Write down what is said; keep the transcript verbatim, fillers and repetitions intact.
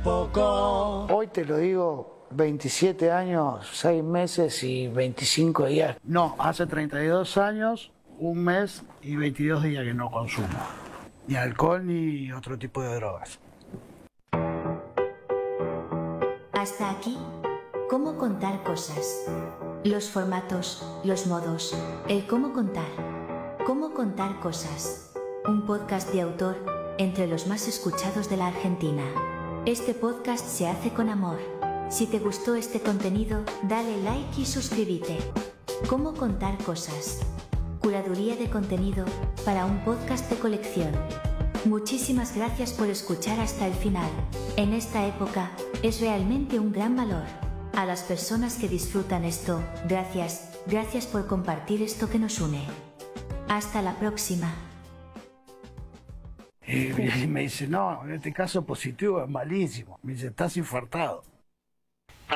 poco. Hoy te lo digo, veintisiete años, seis meses y veinticinco días. No, hace treinta y dos años, un mes y veintidós días que no consumo ni alcohol ni otro tipo de drogas. Hasta aquí, cómo contar cosas. Los formatos, los modos, el cómo contar. Cómo contar cosas. Un podcast de autor entre los más escuchados de la Argentina. Este podcast se hace con amor. Si te gustó este contenido, dale like y suscríbete. Cómo contar cosas. Curaduría de contenido para un podcast de colección. Muchísimas gracias por escuchar hasta el final. En esta época, es realmente un gran valor. A las personas que disfrutan esto, gracias, gracias por compartir esto que nos une. Hasta la próxima. Y me dice, no, en este caso positivo es malísimo. Me dice, estás infartado.